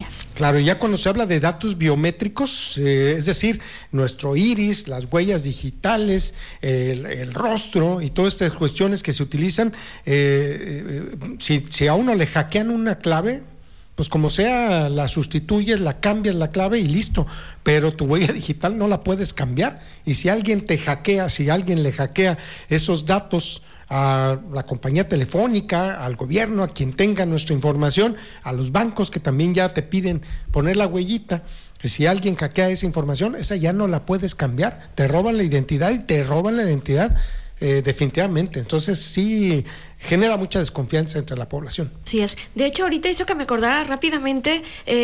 compañías. Claro, ya cuando se habla de datos biométricos, es decir, nuestro iris, las huellas digitales, el rostro y todas estas cuestiones que se utilizan, si a uno le hackean una clave, pues como sea, la sustituyes, la cambias la clave y listo, pero tu huella digital no la puedes cambiar. Y si alguien te hackea, si alguien le hackea esos datos a la compañía telefónica, al gobierno, a quien tenga nuestra información, a los bancos que también ya te piden poner la huellita, que si alguien hackea esa información, esa ya no la puedes cambiar, te roban la identidad y te roban la identidad definitivamente. Entonces sí genera mucha desconfianza entre la población. Sí es. De hecho, ahorita hizo que me acordara rápidamente,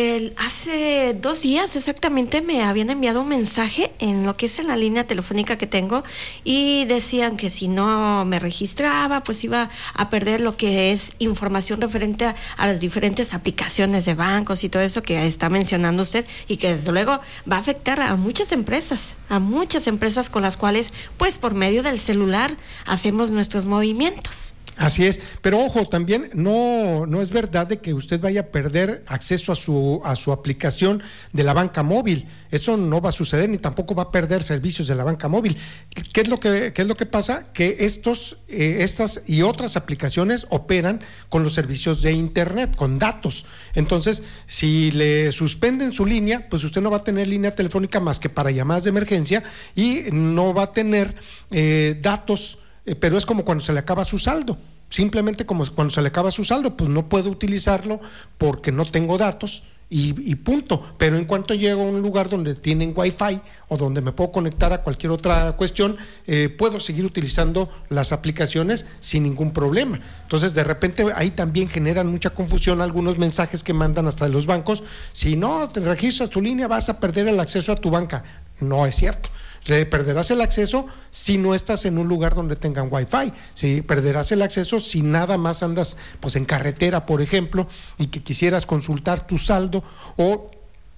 hace 2 días exactamente me habían enviado un mensaje en lo que es en la línea telefónica que tengo y decían que si no me registraba, pues iba a perder lo que es información referente a las diferentes aplicaciones de bancos y todo eso que está mencionando usted y que desde luego va a afectar a muchas empresas con las cuales, pues por medio del celular hacemos nuestros movimientos. Así es, pero ojo, también no es verdad de que usted vaya a perder acceso a su aplicación de la banca móvil. Eso no va a suceder, ni tampoco va a perder servicios de la banca móvil. ¿Qué es lo que pasa? Que estas y otras aplicaciones operan con los servicios de internet, con datos. Entonces, si le suspenden su línea, pues usted no va a tener línea telefónica más que para llamadas de emergencia y no va a tener datos. Pero es como cuando se le acaba su saldo, simplemente como cuando se le acaba su saldo, pues no puedo utilizarlo porque no tengo datos y punto. Pero en cuanto llego a un lugar donde tienen Wi-Fi o donde me puedo conectar a cualquier otra cuestión, puedo seguir utilizando las aplicaciones sin ningún problema. Entonces de repente ahí también generan mucha confusión algunos mensajes que mandan hasta de los bancos: si no te registras tu línea vas a perder el acceso a tu banca. No es cierto. Perderás el acceso si no estás en un lugar donde tengan Wi-Fi. ¿Sí? Perderás el acceso si nada más andas pues en carretera, por ejemplo, y que quisieras consultar tu saldo o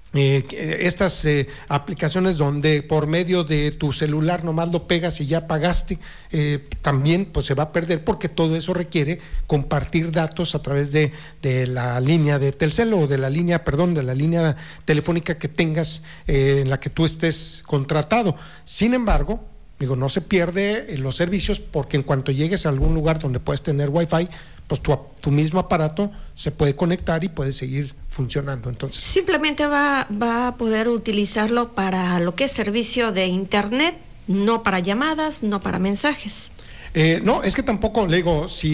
estas aplicaciones donde por medio de tu celular nomás lo pegas y ya pagaste, también pues se va a perder, porque todo eso requiere compartir datos a través de la línea de Telcel o de la línea telefónica que tengas, en la que tú estés contratado. Sin embargo, no se pierde los servicios, porque en cuanto llegues a algún lugar donde puedes tener Wi-Fi, pues tu mismo aparato se puede conectar y puede seguir funcionando. Entonces simplemente va a poder utilizarlo para lo que es servicio de internet, no para llamadas, no para mensajes. No, es que tampoco, le digo, si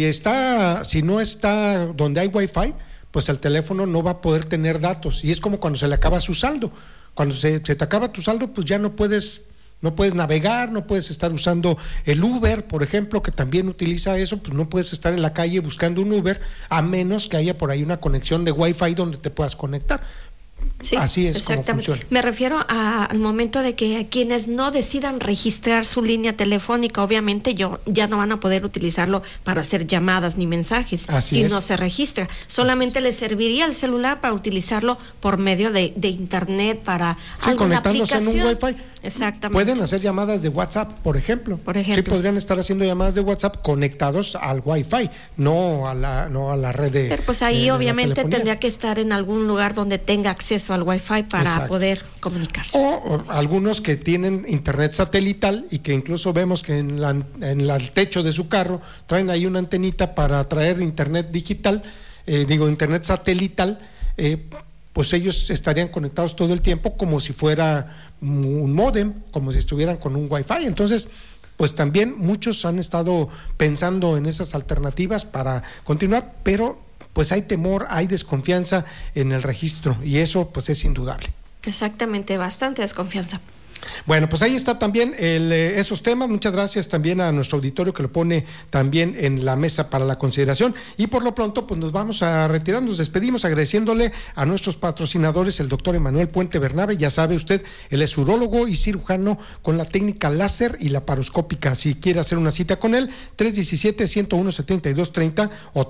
no está donde hay Wi-Fi, pues el teléfono no va a poder tener datos, y es como cuando se le acaba su saldo. Cuando se te acaba tu saldo, pues ya no puedes navegar, no puedes estar usando el Uber, por ejemplo, que también utiliza eso, pues no puedes estar en la calle buscando un Uber, a menos que haya por ahí una conexión de Wi-Fi donde te puedas conectar. Sí, así es exactamente. como funciona. Me refiero al momento de que quienes no decidan registrar su línea telefónica, obviamente ya no van a poder utilizarlo para hacer llamadas ni mensajes, no se registra. Solamente les serviría el celular para utilizarlo por medio de internet, para alguna conectándose aplicación. en un Wi-Fi. Exactamente. Pueden hacer llamadas de WhatsApp, por ejemplo. Sí, podrían estar haciendo llamadas de WhatsApp conectados al Wi-Fi, no a la red de. Pero pues ahí obviamente tendría que estar en algún lugar donde tenga acceso al Wi-Fi para poder comunicarse. O algunos que tienen internet satelital y que incluso vemos que en el techo de su carro traen ahí una antenita para traer internet digital, internet satelital. Pues ellos estarían conectados todo el tiempo como si fuera un módem, como si estuvieran con un Wi-Fi. Entonces, pues también muchos han estado pensando en esas alternativas para continuar, pero pues hay temor, hay desconfianza en el registro, y eso pues es indudable. Exactamente, bastante desconfianza. Bueno, pues ahí está también esos temas. Muchas gracias también a nuestro auditorio que lo pone también en la mesa para la consideración. Y por lo pronto, pues nos vamos a retirar, nos despedimos agradeciéndole a nuestros patrocinadores, el doctor Emanuel Puente Bernabe. Ya sabe usted, él es urólogo y cirujano con la técnica láser y laparoscópica. Si quiere hacer una cita con él, 317-101-7230 o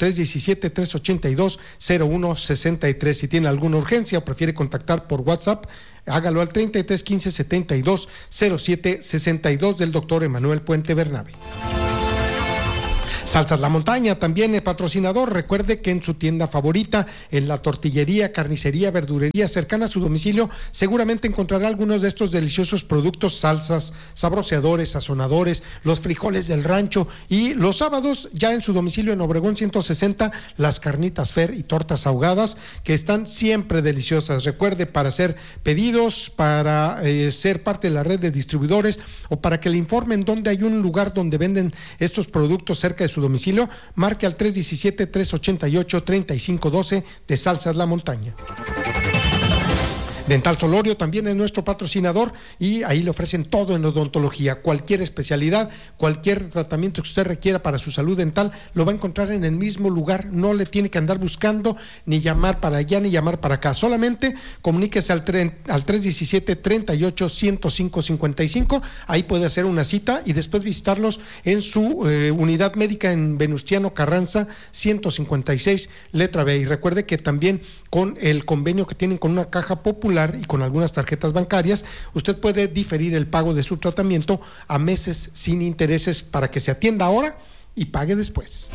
317-382-0163. Si tiene alguna urgencia o prefiere contactar por WhatsApp, hágalo al 33 15 72 07 62 del doctor Emanuel Puente Bernabe. Salsas La Montaña también es patrocinador. Recuerde que en su tienda favorita, en la tortillería, carnicería, verdurería cercana a su domicilio, seguramente encontrará algunos de estos deliciosos productos: salsas, sabroseadores, sazonadores, los frijoles del rancho, y los sábados ya en su domicilio en Obregón 160, las carnitas Fer y tortas ahogadas, que están siempre deliciosas. Recuerde, para hacer pedidos, para ser parte de la red de distribuidores o para que le informen dónde hay un lugar donde venden estos productos cerca de su domicilio, marque al 317-388-3512 de Salsas La Montaña. Dental Solorio también es nuestro patrocinador y ahí le ofrecen todo en odontología, cualquier especialidad, cualquier tratamiento que usted requiera para su salud dental, lo va a encontrar en el mismo lugar. No le tiene que andar buscando ni llamar para allá ni llamar para acá, solamente comuníquese al 317-38-105-55, ahí puede hacer una cita y después visitarlos en su unidad médica en Venustiano Carranza 156, letra B. Y recuerde que también con el convenio que tienen con una caja popular y con algunas tarjetas bancarias, usted puede diferir el pago de su tratamiento a meses sin intereses para que se atienda ahora y pague después.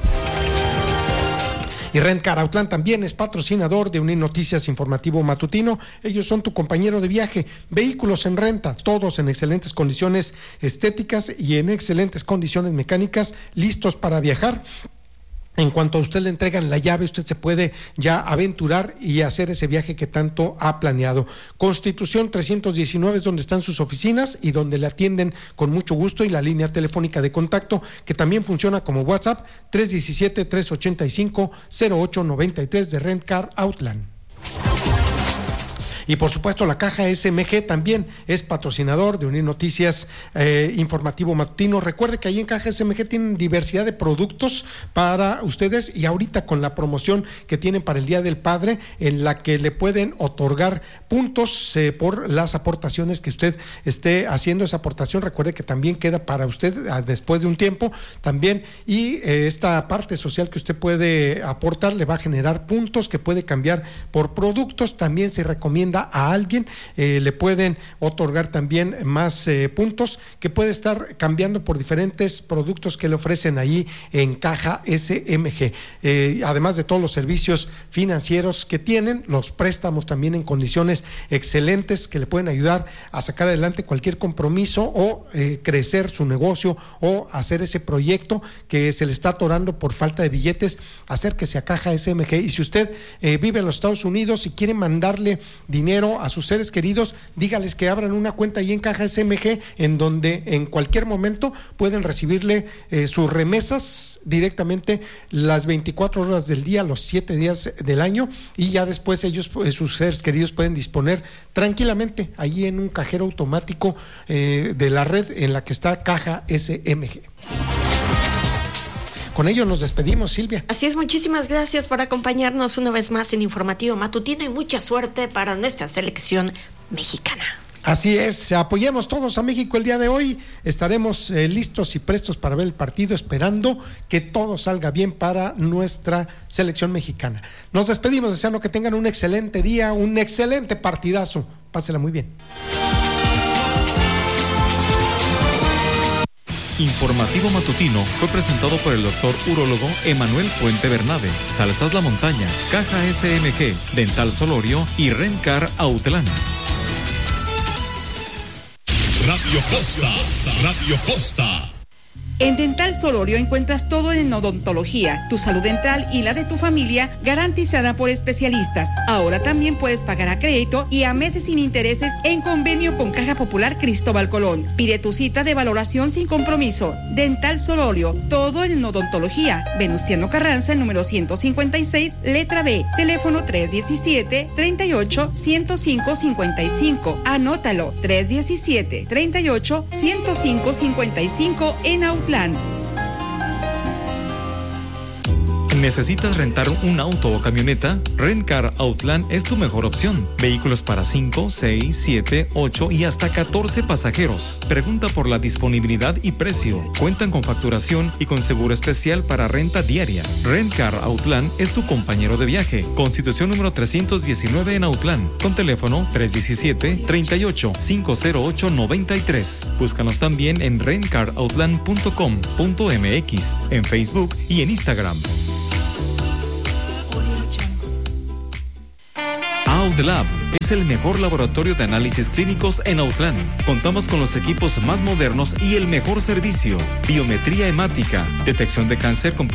Y Rentcar Autlán también es patrocinador de Unir Noticias Informativo Matutino. Ellos son tu compañero de viaje. Vehículos en renta, todos en excelentes condiciones estéticas y en excelentes condiciones mecánicas, listos para viajar. En cuanto a usted le entregan la llave, usted se puede ya aventurar y hacer ese viaje que tanto ha planeado. Constitución 319 es donde están sus oficinas y donde le atienden con mucho gusto, y la línea telefónica de contacto, que también funciona como WhatsApp, 317-385-0893 de Rentcar Autlán. Y por supuesto la Caja SMG también es patrocinador de Unir Noticias Informativo Matutino. Recuerde que ahí en Caja SMG tienen diversidad de productos para ustedes, y ahorita con la promoción que tienen para el Día del Padre, en la que le pueden otorgar puntos por las aportaciones que usted esté haciendo. Esa aportación, recuerde que también queda para usted después de un tiempo también, y esta parte social que usted puede aportar le va a generar puntos que puede cambiar por productos. También se recomienda a alguien, le pueden otorgar también más puntos que puede estar cambiando por diferentes productos que le ofrecen ahí en Caja SMG, además de todos los servicios financieros que tienen, los préstamos también en condiciones excelentes que le pueden ayudar a sacar adelante cualquier compromiso o crecer su negocio o hacer ese proyecto que se le está atorando por falta de billetes. Acérquese a Caja SMG, y si usted vive en los Estados Unidos y quiere mandarle dinero a sus seres queridos, dígales que abran una cuenta ahí en Caja SMG, en donde en cualquier momento pueden recibirle sus remesas directamente las 24 horas del día, los 7 días del año, y ya después ellos, sus seres queridos, pueden disponer tranquilamente ahí en un cajero automático de la red en la que está Caja SMG. Con ello nos despedimos, Silvia. Así es, muchísimas gracias por acompañarnos una vez más en Informativo Matutino, y mucha suerte para nuestra selección mexicana. Así es, apoyemos todos a México el día de hoy. Estaremos listos y prestos para ver el partido, esperando que todo salga bien para nuestra selección mexicana. Nos despedimos deseando que tengan un excelente día, un excelente partidazo. Pásela muy bien. Informativo Matutino fue presentado por el doctor urólogo Emanuel Puente Bernabe, Salsas La Montaña, Caja SMG, Dental Solorio y Rentcar Autlán. Radio Costa, Radio Costa. En Dental Solorio encuentras todo en odontología, tu salud dental y la de tu familia garantizada por especialistas. Ahora también puedes pagar a crédito y a meses sin intereses en convenio con Caja Popular Cristóbal Colón. Pide tu cita de valoración sin compromiso. Dental Solorio, todo en odontología. Venustiano Carranza, número 156, letra B. Teléfono 317-38-105-55. Anótalo, 317-38-105-55 en Autlán. ¿Necesitas rentar un auto o camioneta? Rent-Car Outland es tu mejor opción. Vehículos para 5, 6, 7, 8 y hasta 14 pasajeros. Pregunta por la disponibilidad y precio. Cuentan con facturación y con seguro especial para renta diaria. Rent-Car Outland es tu compañero de viaje. Constitución número 319 en Outland. Con teléfono 317-38-508-93. Búscanos también en rentcaroutland.com.mx, en Facebook y en Instagram. Outlab es el mejor laboratorio de análisis clínicos en Outland. Contamos con los equipos más modernos y el mejor servicio. Biometría hemática, detección de cáncer con